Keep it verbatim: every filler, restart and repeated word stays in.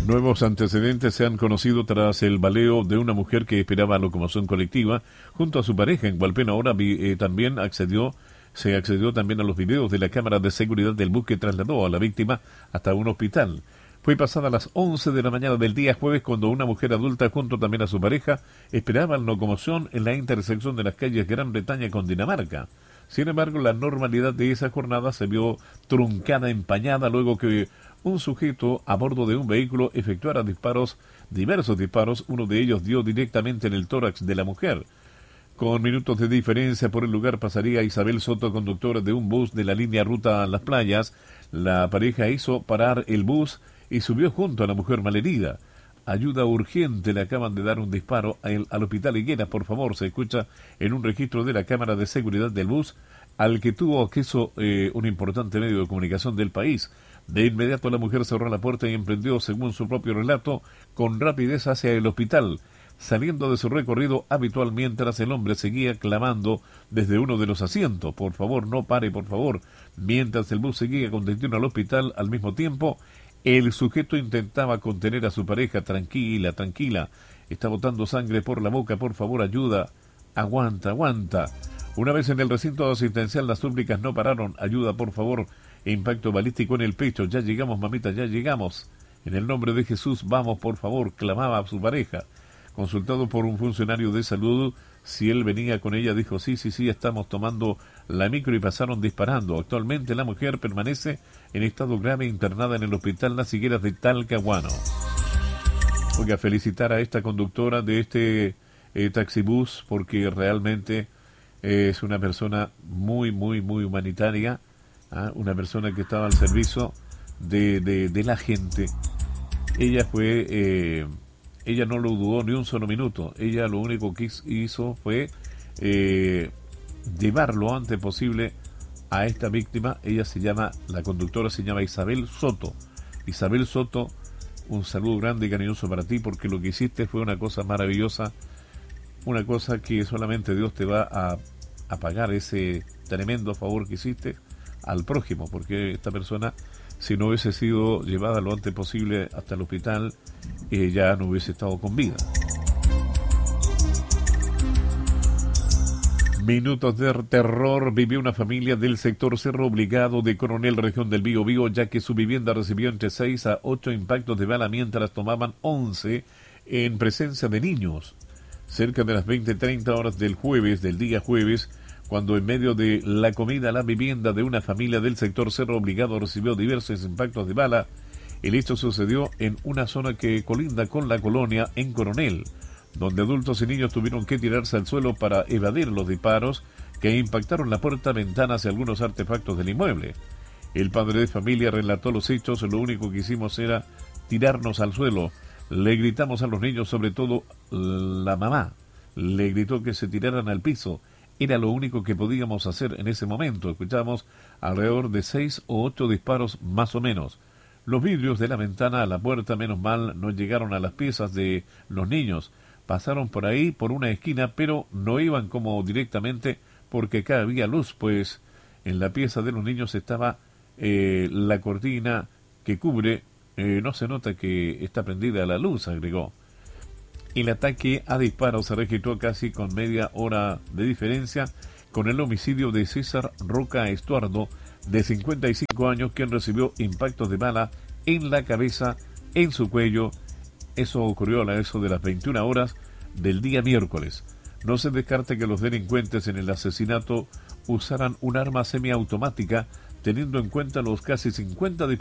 Nuevos antecedentes se han conocido tras el baleo de una mujer que esperaba locomoción colectiva junto a su pareja en Hualpén. Ahora eh, también accedió, se accedió también a los videos de la cámara de seguridad del bus que trasladó a la víctima hasta un hospital. Fue pasada las once de la mañana del día jueves cuando una mujer adulta junto también a su pareja esperaban locomoción en la intersección de las calles Gran Bretaña con Dinamarca. Sin embargo, la normalidad de esa jornada se vio truncada, empañada, luego que un sujeto a bordo de un vehículo efectuara disparos, diversos disparos, uno de ellos dio directamente en el tórax de la mujer. Con minutos de diferencia por el lugar pasaría Isabel Soto, conductora de un bus de la línea Ruta a las Playas. La pareja hizo parar el bus y subió junto a la mujer malherida. Ayuda urgente, le acaban de dar un disparo al, al hospital Higuera, por favor, se escucha en un registro de la cámara de seguridad del bus, al que tuvo acceso eh, un importante medio de comunicación del país. De inmediato la mujer cerró la puerta y emprendió, según su propio relato, con rapidez hacia el hospital, saliendo de su recorrido habitual mientras el hombre seguía clamando desde uno de los asientos: por favor, no pare, por favor. Mientras el bus seguía con destino al hospital, al mismo tiempo, el sujeto intentaba contener a su pareja. Tranquila, tranquila, está botando sangre por la boca, por favor, ayuda, aguanta, aguanta. Una vez en el recinto asistencial, las súplicas no pararon. Ayuda, por favor. Impacto balístico en el pecho. Ya llegamos, mamita, ya llegamos. En el nombre de Jesús, vamos, por favor, clamaba a su pareja. Consultado por un funcionario de salud si él venía con ella, dijo: sí, sí, sí, estamos tomando la micro, y pasaron disparando. Actualmente la mujer permanece en estado grave internada en el hospital Las Higueras de Talcahuano. Oiga, felicitar a esta conductora de este eh, taxibús, porque realmente eh, es una persona muy, muy, muy humanitaria. ¿Ah? Una persona que estaba al servicio de, de, de la gente. Ella fue, eh, ella no lo dudó ni un solo minuto. Ella lo único que hizo fue eh, llevar lo antes posible a esta víctima. Ella se llama, la conductora se llama Isabel Soto. Isabel Soto, un saludo grande y cariñoso para ti, porque lo que hiciste fue una cosa maravillosa, una cosa que solamente Dios te va a, a pagar, ese tremendo favor que hiciste al prójimo, porque esta persona, si no hubiese sido llevada lo antes posible hasta el hospital, eh, ya no hubiese estado con vida. Minutos de terror vivió una familia del sector Cerro Obligado de Coronel, región del Biobío, ya que su vivienda recibió entre seis a ocho impactos de bala mientras tomaban once en presencia de niños. Cerca de las veinte treinta horas del jueves, del día jueves, cuando en medio de la comida la vivienda de una familia del sector Cerro Obligado recibió diversos impactos de bala. El hecho sucedió en una zona que colinda con la colonia en Coronel, donde adultos y niños tuvieron que tirarse al suelo para evadir los disparos que impactaron la puerta, ventanas y algunos artefactos del inmueble. El padre de familia relató los hechos: lo único que hicimos era tirarnos al suelo. Le gritamos a los niños, sobre todo la mamá, le gritó que se tiraran al piso. Era lo único que podíamos hacer en ese momento. Escuchamos alrededor de seis o ocho disparos más o menos. Los vidrios de la ventana a la puerta, menos mal, no llegaron a las piezas de los niños. Pasaron por ahí, por una esquina, pero no iban como directamente, porque acá había luz, pues en la pieza de los niños estaba eh, la cortina que cubre. Eh, no se nota que está prendida la luz, agregó. El ataque a disparos se registró casi con media hora de diferencia con el homicidio de César Roca Estuardo, de cincuenta y cinco años, quien recibió impactos de bala en la cabeza, en su cuello. Eso ocurrió a eso de las veintiuna horas del día miércoles. No se descarta que los delincuentes en el asesinato usaran un arma semiautomática, teniendo en cuenta los casi cincuenta disparos